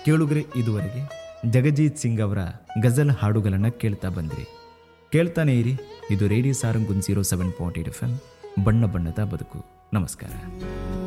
ಕೇಳುಗರೆ, ಇದುವರೆಗೆ ಜಗಜೀತ್ ಸಿಂಗ್ ಅವರ ಗಜಲ್ ಹಾಡುಗಳನ್ನು ಕೇಳ್ತಾ ಬಂದ್ರಿ. ಕೇಳ್ತಾನೆ ಇರಿ, ಇದು ರೇಡಿಯೋ ಸಾರಂಗ್ 107.8 FM, ಬಣ್ಣ ಬಣ್ಣದ ಬದುಕು. ನಮಸ್ಕಾರ.